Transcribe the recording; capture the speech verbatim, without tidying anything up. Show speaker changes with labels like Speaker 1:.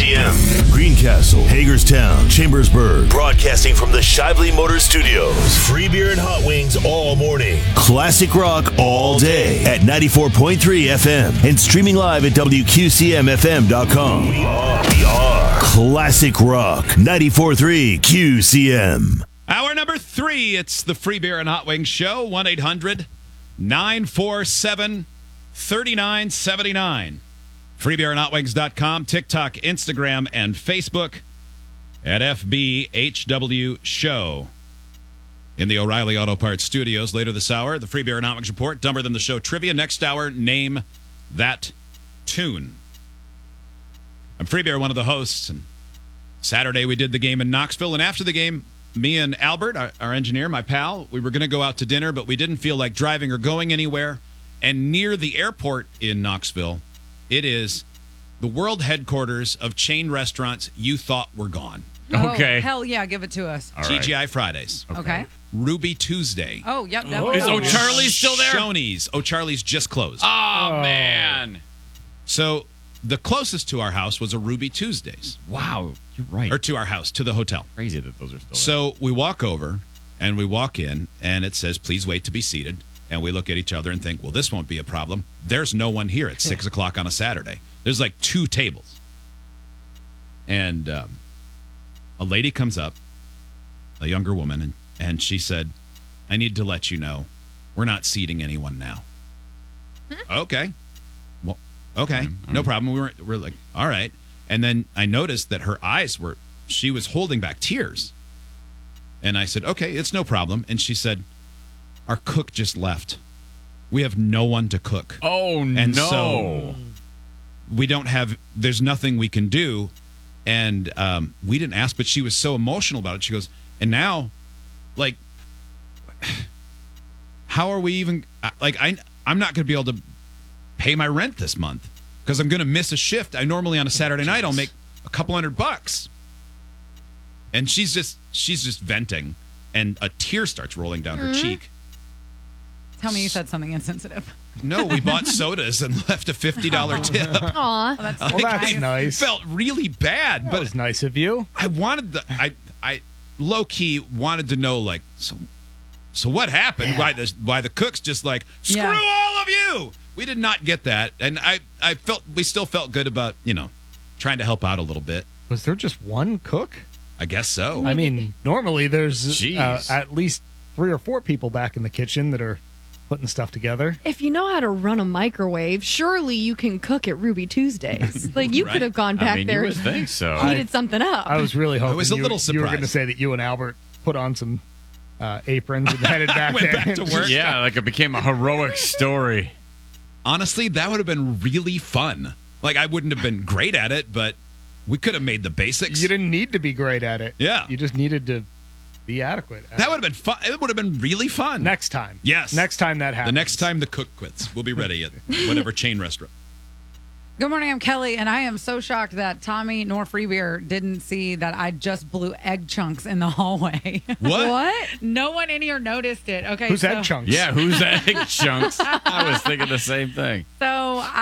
Speaker 1: C M. Greencastle, Hagerstown, Chambersburg. Broadcasting from the Shively Motor Studios. Free beer and hot wings all morning. Classic rock all day at ninety-four point three F M. And streaming live at W Q C M F M dot com. We are, we are Classic Rock ninety-four point three Q C M.
Speaker 2: Hour number three, it's the Free Beer and Hot Wings Show, one eight hundred nine four seven three nine seven nine. free beer and hot wings dot com, TikTok, Instagram, and Facebook at F B H W Show. In the O'Reilly Auto Parts studios later this hour, the Free Beer and Hot Wings Report, Dumber Than the Show trivia. Next hour, name that tune. I'm Free Beer, one of the hosts, and Saturday we did the game in Knoxville, and after the game, me and Albert, our, our engineer, my pal, we were going to go out to dinner, but we didn't feel like driving or going anywhere. And near the airport in Knoxville, it is the world headquarters of chain restaurants you thought were gone.
Speaker 3: Oh,
Speaker 4: Okay.
Speaker 3: hell yeah, give it to us.
Speaker 4: All right.
Speaker 2: T G I Fridays.
Speaker 3: Okay.
Speaker 2: Ruby Tuesday.
Speaker 3: Oh, yep. That
Speaker 4: Is
Speaker 3: one.
Speaker 4: O'Charlie's still there?
Speaker 2: Shoney's. O'Charlie's just closed.
Speaker 4: Oh, man.
Speaker 2: So the closest to our house was a Ruby Tuesdays.
Speaker 4: Wow. You're right.
Speaker 2: Or to our house, to the hotel.
Speaker 4: Crazy that those are still
Speaker 2: So we walk over, and we walk in, and it says, please wait to be seated. And we look at each other and think, well, this won't be a problem. There's no one here at six o'clock on a Saturday. There's like two tables. And um, a lady comes up, a younger woman, and, and she said, I need to let you know, we're not seating anyone now. Okay. Well, okay.
Speaker 4: Mm-hmm.
Speaker 2: No problem. We were, we're like, all right. And then I noticed that her eyes were, she was holding back tears. And I said, okay, it's no problem. And she said, our cook just left. We have no one to cook.
Speaker 4: Oh,
Speaker 2: And
Speaker 4: no.
Speaker 2: so we don't have, there's nothing we can do. And um, we didn't ask, but she was so emotional about it. She goes, and now, like, how are we even, like, I, I'm not going to be able to pay my rent this month because I'm going to miss a shift. I normally on a Saturday night, I'll make a couple hundred bucks. And she's just, she's just venting, and a tear starts rolling down her cheek.
Speaker 3: Tell me you said something insensitive.
Speaker 2: No, we bought sodas and left a fifty dollars tip.
Speaker 5: Aw.
Speaker 3: Oh, that's
Speaker 6: Well, that's
Speaker 2: I
Speaker 6: nice.
Speaker 2: felt really bad,
Speaker 6: That
Speaker 2: but
Speaker 6: was nice of you.
Speaker 2: I wanted the I I low key wanted to know, like, so so what happened? Why the why the cook's just like, screw
Speaker 3: Yeah.
Speaker 2: all of you? We did not get that, and I I felt we still felt good about, you know, trying to help out a little bit.
Speaker 6: Was there just one cook?
Speaker 2: I guess so.
Speaker 6: I mean, normally there's uh,
Speaker 4: Jeez.
Speaker 6: at least three or four people back in the kitchen that are putting stuff together.
Speaker 5: If you know how to run a microwave, surely you can cook at Ruby Tuesdays. Like, you
Speaker 2: Right.
Speaker 5: could have gone back
Speaker 4: I mean,
Speaker 5: there
Speaker 4: you would
Speaker 5: and
Speaker 4: think so.
Speaker 5: heated something up.
Speaker 6: I was really hoping
Speaker 2: was a
Speaker 6: you,
Speaker 2: little
Speaker 6: you were going to
Speaker 2: surprised.
Speaker 6: say that you and Albert put on some uh, aprons and headed back
Speaker 2: Went
Speaker 6: there.
Speaker 2: back to
Speaker 6: and
Speaker 2: work.
Speaker 6: just-
Speaker 4: Yeah, like it became a heroic story.
Speaker 2: Honestly, that would have been really fun. Like, I wouldn't have been great at it, but we could have made the basics.
Speaker 6: You didn't need to be great at it.
Speaker 2: Yeah.
Speaker 6: You just needed to be adequate. at
Speaker 2: That
Speaker 6: it.
Speaker 2: would have been fun. It would have been really fun.
Speaker 6: Next time.
Speaker 2: Yes.
Speaker 6: Next time that happens.
Speaker 2: The next time the cook quits, we'll be ready at whatever chain restaurant.
Speaker 3: Good morning, I'm Kelly, and I am so shocked that Tommy nor Free Beer didn't see that I just blew egg chunks in the hallway.
Speaker 2: What?
Speaker 5: What?
Speaker 3: No one in here noticed it. Okay,
Speaker 6: Who's
Speaker 3: so,
Speaker 6: that chunks?
Speaker 4: Yeah, who's that egg chunks? I was thinking the same thing.
Speaker 3: So